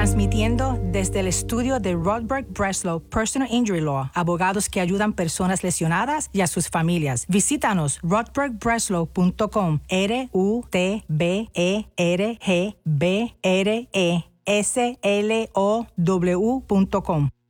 Transmitiendo desde el estudio de Rodberg Breslow Personal Injury Law, abogados que ayudan personas lesionadas y a sus familias. Visítanos rodbergbreslow.com, RUTBERGBRESLOW.com.